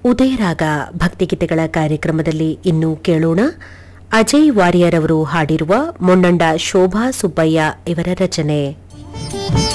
ಉದಯರಾಗ ಭಕ್ತಿಗೀತೆಗಳ ಕಾರ್ಯಕ್ರಮದಲ್ಲಿ ಇನ್ನು ಕೇಳೋಣ ಅಜಯ್ ವಾರಿಯರ್ ಅವರು ಹಾಡಿರುವ ಮೊನ್ನಂಡ ಶೋಭಾ ಸುಬ್ಬಯ್ಯ ಇವರ ರಚನೆ.